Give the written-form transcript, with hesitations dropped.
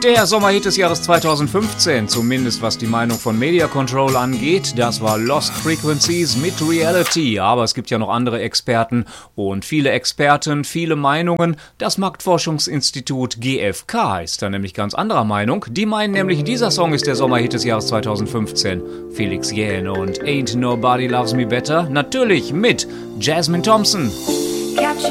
Der Sommerhit des Jahres 2015, zumindest was die Meinung von Media Control angeht, das war Lost Frequencies mit Reality. Aber es gibt ja noch andere Experten und viele Experten, viele Meinungen. Das Marktforschungsinstitut GfK ist da nämlich ganz anderer Meinung. Die meinen nämlich, dieser Song ist der Sommerhit des Jahres 2015. Felix Jähn und Ain't Nobody Loves Me Better, natürlich mit Jasmine Thompson. Capture